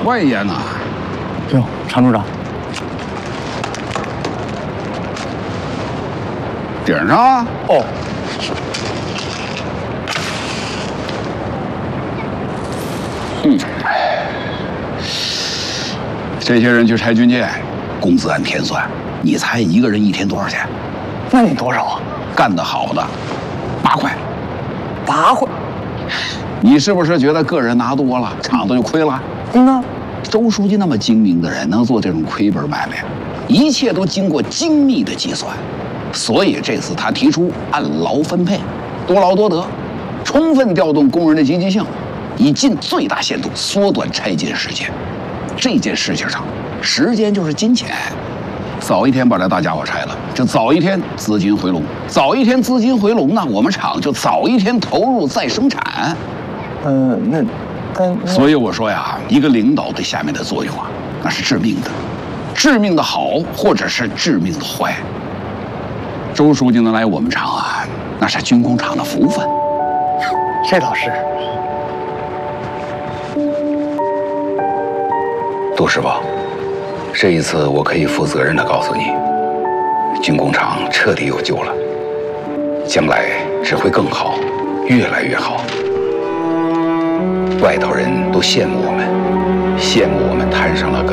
换烟呐。 哟，常处长， 顶上啊。 哦。 这些人去拆军舰，工资按天算。你猜一个人一天多少钱？ 那你多少啊？ 干得好的，8块。 8块。 你是不是觉得个人拿多了，厂子就亏了？ 那周书记那么精明的人，能做这种亏本买卖，一切都经过精密的计算。所以这次他提出按劳分配，多劳多得，充分调动工人的积极性，以尽最大限度缩短拆建时间。这件事情上，时间就是金钱。早一天把这大家伙拆了，就早一天资金回笼；早一天资金回笼呢，我们厂就早一天投入再生产。所以我说呀，一个领导对下面的作用啊，那是致命的，致命的好，或者是致命的坏。周书记能来我们厂啊，那是军工厂的福分。 这倒是。 杜师傅，这一次我可以负责任地告诉你，军工厂彻底有救了，将来只会更好，越来越好。外头人都羡慕我们，羡慕我们摊上了个